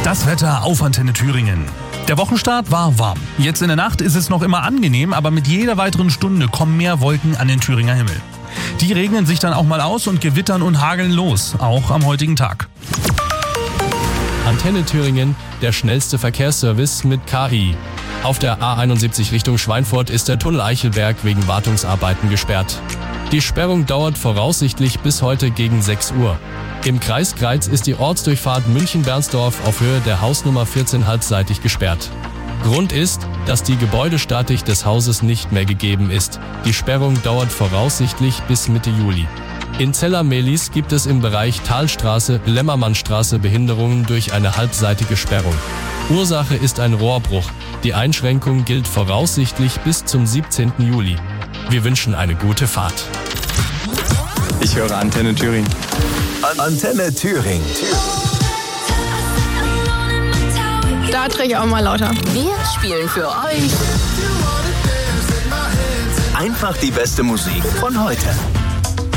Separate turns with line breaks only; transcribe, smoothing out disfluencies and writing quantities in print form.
Das Wetter auf Antenne Thüringen. Der Wochenstart war warm. Jetzt in der Nacht ist es noch immer angenehm, aber mit jeder weiteren Stunde kommen mehr Wolken an den Thüringer Himmel. Die regnen sich dann auch mal aus und gewittern und hageln los, auch am heutigen Tag.
Antenne Thüringen, der schnellste Verkehrsservice mit KI. Auf der A71 Richtung Schweinfurt ist der Tunnel Eichelberg wegen Wartungsarbeiten gesperrt. Die Sperrung dauert voraussichtlich bis heute gegen 6 Uhr. Im Kreis Greiz ist die Ortsdurchfahrt München-Bernsdorf auf Höhe der Hausnummer 14 halbseitig gesperrt. Grund ist, dass die Gebäudestatik des Hauses nicht mehr gegeben ist. Die Sperrung dauert voraussichtlich bis Mitte Juli. In Zella-Mehlis gibt es im Bereich Talstraße-Lämmermannstraße Behinderungen durch eine halbseitige Sperrung. Ursache ist ein Rohrbruch. Die Einschränkung gilt voraussichtlich bis zum 17. Juli. Wir wünschen eine gute Fahrt.
Ich höre Antenne Thüringen.
Antenne Thüringen.
Da drehe ich auch mal lauter.
Wir spielen für euch
Einfach die beste Musik von heute.